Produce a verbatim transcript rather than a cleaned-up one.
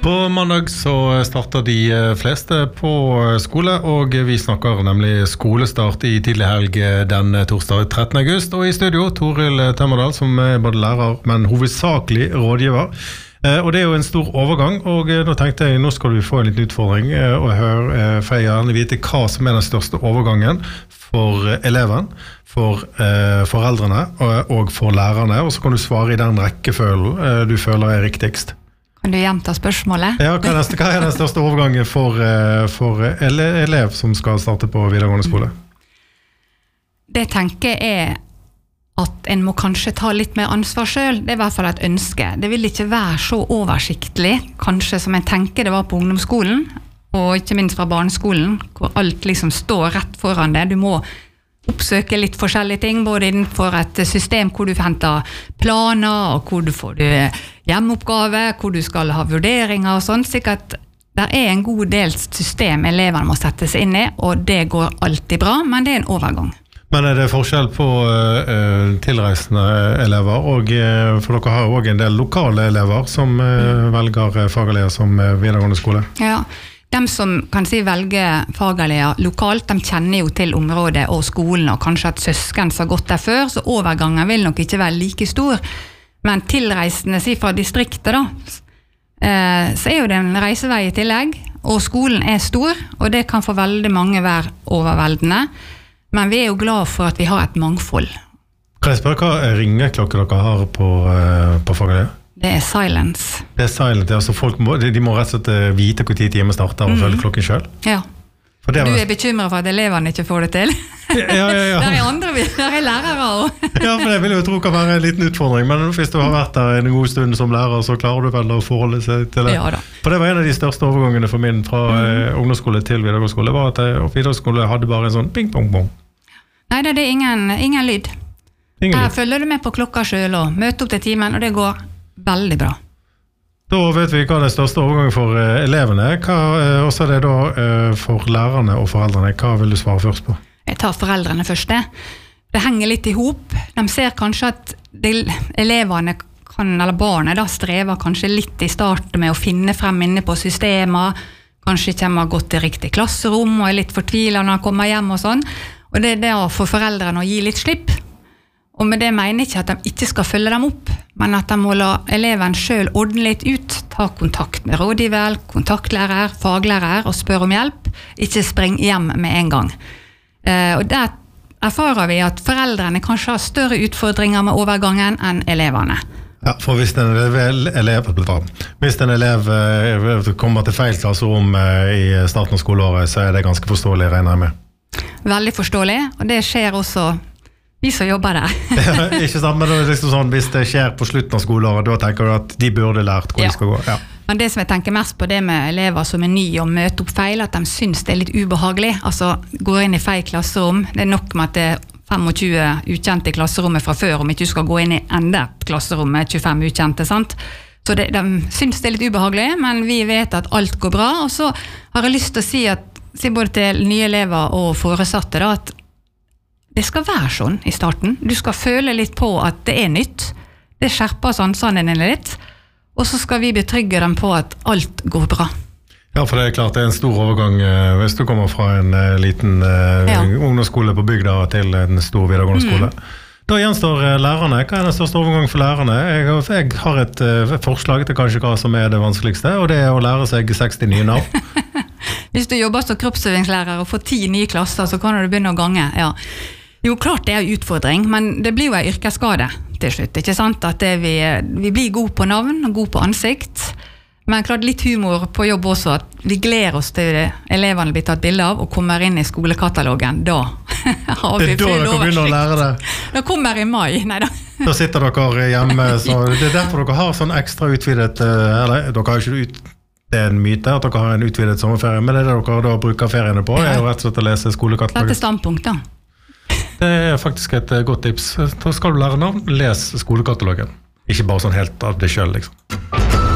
På mandag så starter de fleste på skole, og vi snakker nemlig skolestart i tidlig helg den torsdag trettende august, og i studio Toril Tømmerdal, som er både lærer, men hovedsakelig rådgiver. Og det er jo en stor overgang, og nå tenkte jeg, nå skal du få en liten utfordring og høre, for jeg gjerne vite hva som er den største overgangen for eleven, for eh, foreldrene og, og for lærerne, og så kan du svare i den rekkefølgen eh, du føler er riktigst. Kan du gjenta spørsmålet? Ja, hva er, den, hva er den største overgangen for, eh, for ele, elev som skal starte på videregående skole? Det tenker jeg er at en må kanskje ta litt mer ansvar selv. Det er i hvert fall et ønske. Det vil ikke være så oversiktlig, kanskje som jeg tenker det var på ungdomsskolen, og ikke minst fra barneskolen, hvor alt liksom står rett foran det. Du må oppsøke litt forskjellige ting, både innenfor et system hvor du henter planer, og hvor du får hjemmeoppgave, hvor du skal ha vurderinger og sånt, slik at det er en god del system elevene må sette seg inn i, og det går alltid bra, men det er en overgang. Men er det forskjell på uh, tilreisende elever, og, uh, for dere har jo også en del lokale elever som uh, mm. velger fageleger som uh, videregående skole? Ja, de som kan si velger fageleger lokalt, de kjenner jo til området og skolen, og kanskje at søsken har gått der før, så overgangen vil nok ikke være like stor. Men tilreisende, si fra distriktet da, uh, så er jo det en reisevei i tillegg, og skolen er stor, og det kan for veldig mange være overveldende. Men vi er jo glad for at vi har et mangfold. Kan jeg spørre hva ringeklokke dere har på, uh, på fageleger? Det er silence. Det er silent, altså folk må, de må rett og slett vite hvor tid timen starter og mm. følge klokken selv? Ja. For det du er bekymret for at eleverne ikke får det til? Ja, ja, ja. Der er andre, der er lærere også. Ja, for det vil jeg jo tro kan være en liten utfordring, men hvis du har vært der en god stund som lærer, så klarer du vel å forholde seg til det. Ja da. For det var en av de største overgangene for min fra mm. ungdomsskole til videregående skole, var at jeg, videregående hadde bare en sånn ping-pong-pong. Nei, det er ingen, ingen lyd. Ingen Her lyd. følger du med på klokka selv og møter opp til timen, og det går veldig bra. Da vet vi hva er den største overgangen for uh, elevene. Hva uh, også er det da uh, for lærerne og foreldrene? Hva vil du svare først på? Jeg tar foreldrene først det. Det henger litt i hop. De ser kanskje at de, elevene kan, eller barnet da, strever kanskje litt i starten med å finne frem inne på systemer. Kanskje ikke de har gått til riktig klasserom og er litt fortvilet når de kommer hjem og sånn. Og det er det for foreldrene å gi litt slipp. Og med det mener jeg ikke at de ikke skal følge dem opp, men at de må la eleven selv ordne litt ut, ta kontakt med rådgiver, kontaktlærer, faglærer og spørre om hjelp, ikke spring hjem med en gang. Eh, og der erfarer vi at foreldrene kanskje har større utfordringer med overgangen enn elevene. Ja, for hvis en elev, elev, hvis en elev kommer til feil klasserom i starten av skoleåret, så er det ganske forståelig, regner jeg med. Veldig forståelig, og det skjer også vi som jobber der. Ja, ikke sant, men det er liksom sånn, hvis det skjer på slutten av skoleåret, da tenker du at de burde lært hvor ja. De skal gå. Ja. Men det som jeg tenker mest på det med elever som er nye og møter opp feil, at de synes det er litt ubehagelig. Altså, går inn i feil klasserom. Det er nok med at det er tjuefem ukjente i klasserommet fra før, om ikke du skal gå inn i enda et klasserom med tjuefem ukjente, sant? Så det, de synes det er litt ubehagelig, men vi vet at alt går bra, og så har jeg lyst til å si at si både til nye elever og foresatte da, at det skal være sånn i starten. Du skal føle litt på at det er nytt. Det skjerper sansene dine litt. Og så skal vi betrygge dem på at alt går bra. Ja, for det er klart det er en stor overgang hvis du kommer fra en liten ja. ungdomsskole på bygda til en stor videregående skole. Mm. Da gjenstår lærerne. Hva er den største overgangen for lærerne? Jeg, jeg har et forslag til kanskje hva som er det vanskeligste, og det er å lære seg seksti nye navn. Hvis du jobber som kroppsøvingslærer og får ti nye klasser, så kan du begynne å gange. Ja. Jo, klart det er en utfordring, men det blir jo en yrkesskade til slutt, ikke sant? At det vi, vi blir gode på navn og gode på ansikt, men klart litt humor på jobb også, at vi gleder oss til det elevene blir tatt bilde av og kommer inn i skolekatalogen. Da har vi full oversikt. Da kommer i mai, neida. Da sitter dere hjemme, så det er derfor dere har sånn ekstra utvidet, eller dere har ikke ut det er en myte at dere har en utvidet sommerferie, men det er det dere da bruker feriene på, er jo rett og slett å lese skolekatalogen. Dette standpunkt da. Det er faktisk et godt tips. Da skal du lære navn, les skolekatalogen. Ikke bare sånn helt av det selv, liksom.